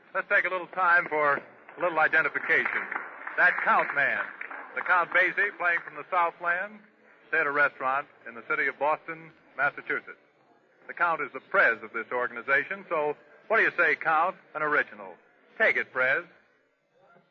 Let's take a little time for a little identification. That Count man, the Count Basie, playing from the Southland, Theater Restaurant in the city of Boston, Massachusetts. The Count is the prez of this organization, so what do you say, Count? An original. Take it, prez.